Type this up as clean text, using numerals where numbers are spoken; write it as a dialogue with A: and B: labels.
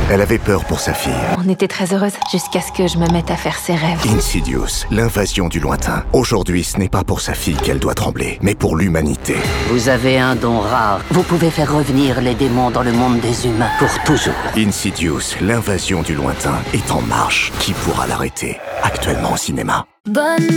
A: Elle avait peur pour sa fille.
B: On était très heureuses jusqu'à ce que je me mette à faire ses rêves.
A: Insidious, l'invasion du lointain. Aujourd'hui, ce n'est pas pour sa fille qu'elle doit trembler, mais pour l'humanité.
C: Vous avez un don rare. Vous pouvez faire revenir les démons dans le monde des humains pour toujours.
A: Insidious, l'invasion du lointain est en marche. Qui pourra l'arrêter? Actuellement au cinéma.
D: Bonne